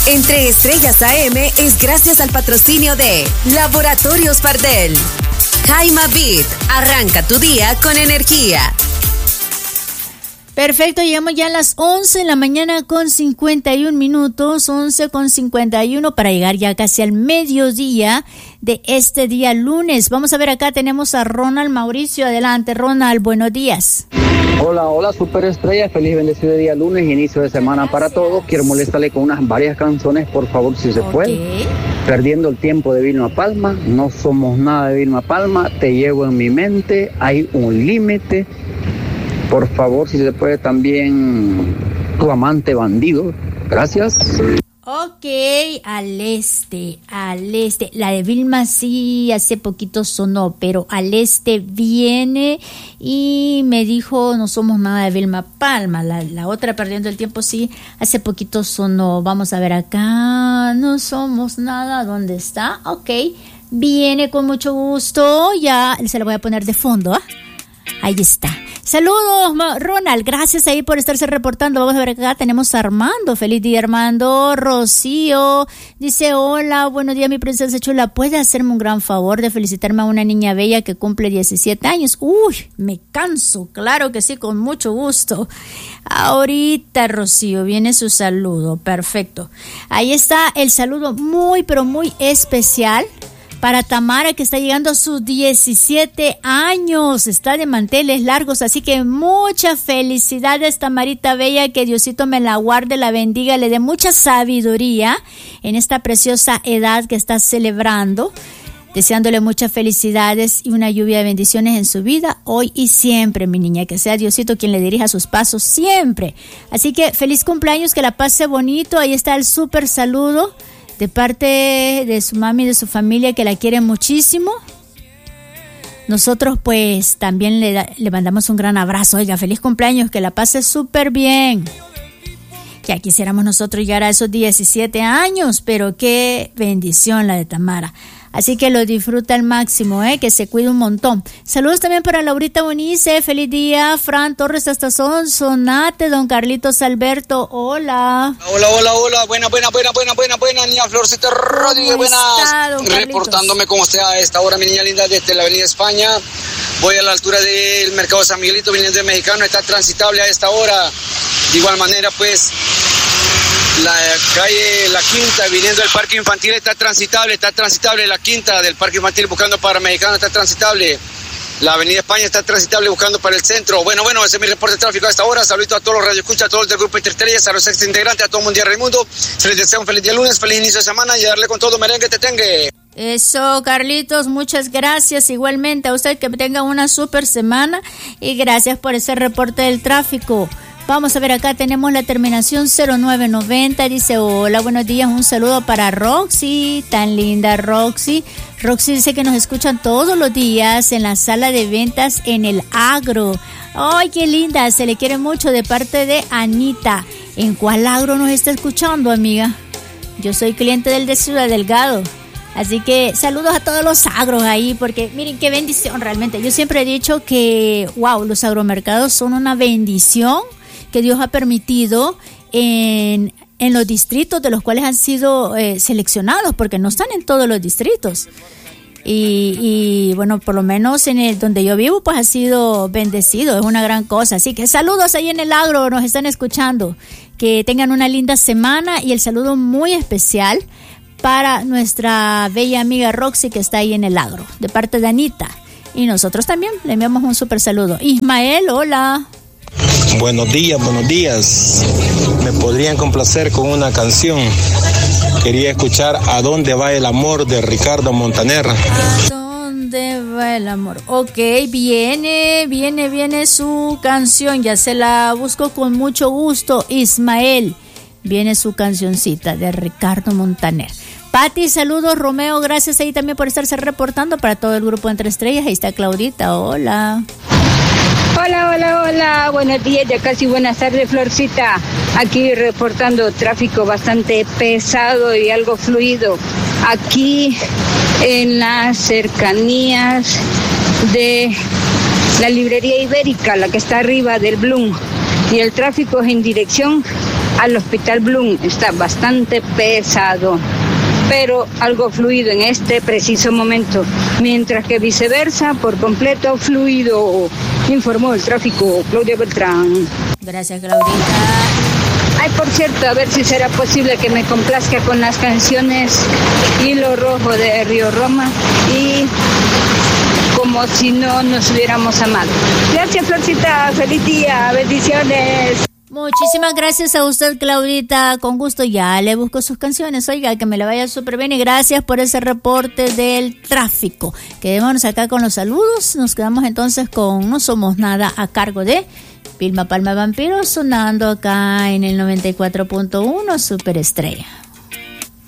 Entre Estrellas AM es gracias al patrocinio de Laboratorios Pardel. Jaima Beat, arranca tu día con energía. Perfecto, llegamos ya a las 11 de la mañana con 51 minutos, 11 con 51 para llegar ya casi al mediodía de este día lunes. Vamos a ver, acá tenemos a Ronald Mauricio. Adelante, Ronald, buenos días. Hola, superestrella, feliz bendecido día lunes, inicio de semana para todos. Quiero molestarle con varias canciones, por favor, si se puede. Perdiendo el tiempo de Vilma Palma, No somos nada de Vilma Palma, Te llevo en mi mente, Hay un límite. Por favor, si se puede también Tu amante bandido. Gracias. Ok, al este. La de Vilma sí hace poquito sonó, pero al este viene y me dijo No somos nada de Vilma Palma. La otra, Perdiendo el tiempo, sí hace poquito sonó. Vamos a ver acá. No somos nada, ¿dónde está? Ok, viene con mucho gusto. Ya se lo voy a poner de fondo, ¿ah? Ahí está. Saludos, Ronald, gracias ahí por estarse reportando. Vamos a ver acá, tenemos a Armando. Feliz día, Armando. Rocío dice: hola, buenos días, mi princesa chula. ¿Puede hacerme un gran favor de felicitarme a una niña bella que cumple 17 años? Uy, me canso. Claro que sí, con mucho gusto. Ahorita, Rocío, viene su saludo. Perfecto. Ahí está el saludo muy, pero muy especial para Tamara, que está llegando a sus 17 años, está de manteles largos, así que muchas felicidades, Tamarita bella, que Diosito me la guarde, la bendiga, le dé mucha sabiduría en esta preciosa edad que está celebrando, deseándole muchas felicidades y una lluvia de bendiciones en su vida, hoy y siempre, mi niña, que sea Diosito quien le dirija sus pasos siempre. Así que feliz cumpleaños, que la pase bonito, ahí está el súper saludo de parte de su mami y de su familia, que la quieren muchísimo. Nosotros pues también le mandamos un gran abrazo. Oiga, feliz cumpleaños, que la pase súper bien. Ya quisiéramos nosotros llegar a esos 17 años, pero qué bendición la de Tamara. Así que lo disfruta al máximo, que se cuide un montón. Saludos también para Laurita Bonice, feliz día. Fran Torres hasta Sonsonate, don Carlitos Alberto, hola. Hola, buena, niña Florcita Rodríguez, buenas. Reportándome como usted a esta hora, mi niña linda, desde la avenida España. Voy a la altura del mercado San Miguelito, viniendo de Mexicano, está transitable a esta hora. De igual manera, pues, la calle La Quinta, viniendo del parque infantil, está transitable, la Quinta del parque infantil buscando para Mexicano, está transitable. La avenida España está transitable buscando para el centro. Bueno, ese es mi reporte de tráfico a esta hora. Saludos a todos los radioescuchas, a todos los del grupo Interestrellas, a los ex integrantes, a todo el mundial Raimundo. Se les desea un feliz día lunes, feliz inicio de semana y a darle con todo merengue te tengue. Eso, Carlitos, muchas gracias. Igualmente a usted, que tenga una súper semana y gracias por ese reporte del tráfico. Vamos a ver, acá tenemos la terminación 0990, dice: hola, buenos días, un saludo para Roxy, tan linda Roxy. Roxy dice que nos escuchan todos los días en la sala de ventas en el Agro. ¡Ay, qué linda! Se le quiere mucho, de parte de Anita. ¿En cuál Agro nos está escuchando, amiga? Yo soy cliente del de Ciudad Delgado. Así que saludos a todos los agros ahí, porque miren qué bendición realmente. Yo siempre he dicho que, wow, los agromercados son una bendición que Dios ha permitido en los distritos de los cuales han sido seleccionados, porque no están en todos los distritos. Y bueno, por lo menos en el donde yo vivo, pues ha sido bendecido, es una gran cosa. Así que saludos ahí en el Agro, nos están escuchando. Que tengan una linda semana, y el saludo muy especial para nuestra bella amiga Roxy, que está ahí en el Agro, de parte de Anita. Y nosotros también le enviamos un súper saludo. Ismael, hola. Buenos días. Me podrían complacer con una canción. Quería escuchar A dónde va el amor, de Ricardo Montaner. ¿A dónde va el amor? Ok, viene su canción. Ya se la busco con mucho gusto, Ismael. Viene su cancioncita de Ricardo Montaner. Pati, saludos. Romeo, gracias ahí también por estarse reportando para todo el grupo Entre Estrellas. Ahí está Claudita, hola. Hola, buenos días, ya casi buenas tardes, Florcita. Aquí reportando tráfico bastante pesado y algo fluido. Aquí en las cercanías de la librería Ibérica, la que está arriba del Bloom. Y el tráfico es en dirección al Hospital Bloom está bastante pesado, pero algo fluido en este preciso momento, mientras que viceversa, por completo fluido, informó el tráfico Claudia Beltrán. Gracias, Claudita. Ay, por cierto, a ver si será posible que me complazca con las canciones Hilo Rojo de Río Roma y Como si no nos hubiéramos amado. Gracias, Florcita. Feliz día. Bendiciones. Muchísimas gracias a usted, Claudita. Con gusto ya le busco sus canciones. Oiga, que me la vaya súper bien y gracias por ese reporte del tráfico. Quedémonos acá con los saludos. Nos quedamos entonces con No Somos Nada a cargo de Vilma Palma Vampiro, sonando acá en el 94.1 Superestrella.